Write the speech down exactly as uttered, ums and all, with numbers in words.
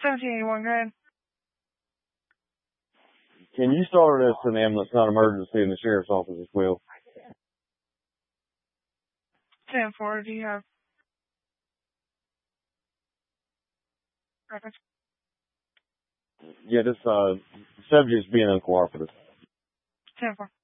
seventeen eighty-one, go ahead. Can you start us an ambulance, not emergency, in the sheriff's office as well? ten four, do you have reference? Yeah, this uh, subject's being uncooperative. ten four.